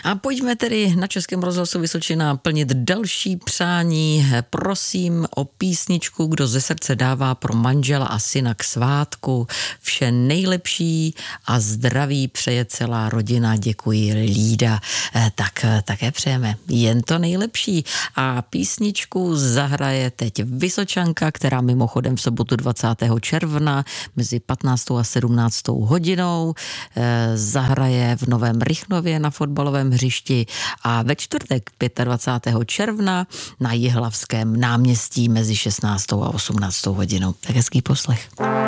A pojďme tedy na Českém rozhlasu Vysočina plnit další přání. Prosím o písničku, kdo ze srdce dává pro manžela a syna k svátku. Vše nejlepší a zdraví přeje celá rodina. Děkuji, Lída. Tak také přejeme jen to nejlepší. A písničku zahraje teď Vysočanka, která mimochodem v sobotu 20. června mezi 15. a 17. hodinou zahraje v Novém Rychnově na fotbalovém hřišti a ve čtvrtek 25. června na Jihlavském náměstí mezi 16. a 18. hodinou. Tak hezký poslech.